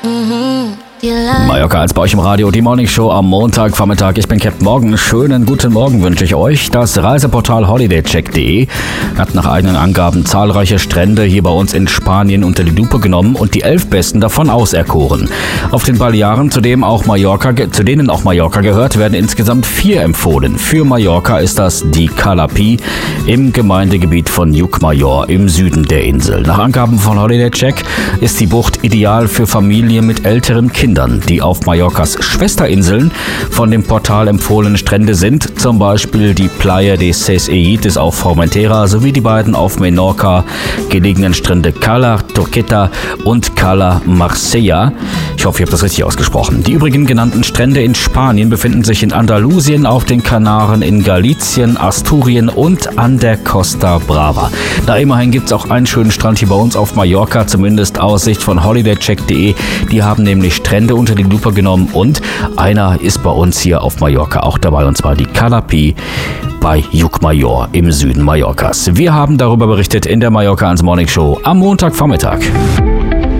Mallorca als bei euch im Radio, die Morning Show am Montagvormittag. Ich bin Captain Morgan. Schönen guten Morgen wünsche ich euch. Das Reiseportal holidaycheck.de hat nach eigenen Angaben zahlreiche Strände hier bei uns in Spanien unter die Lupe genommen und die 11 besten davon auserkoren. Auf den Balearen, zu denen auch Mallorca gehört, werden insgesamt 4 empfohlen. Für Mallorca ist das die Cala Pi im Gemeindegebiet von Llucmajor im Süden der Insel. Nach Angaben von Holiday Check ist die Bucht ideal für Familien mit älteren Kindern. Die auf Mallorcas Schwesterinseln von dem Portal empfohlenen Strände sind zum Beispiel die Playa de Ses Eites auf Formentera sowie die beiden auf Menorca gelegenen Strände Cala Torqueta und Cala Marsella. Ich hoffe, ich habe das richtig ausgesprochen. Die übrigen genannten Strände in Spanien befinden sich in Andalusien, auf den Kanaren, in Galicien, Asturien und an der Costa Brava. Na, immerhin gibt es auch einen schönen Strand hier bei uns auf Mallorca, zumindest aus Sicht von holidaycheck.de. Die haben nämlich Strände unter die Lupe genommen und einer ist bei uns hier auf Mallorca auch dabei, und zwar die Cala Pi bei Llucmajor im Süden Mallorcas. Wir haben darüber berichtet in der Mallorca ans Morning Show am Montagvormittag.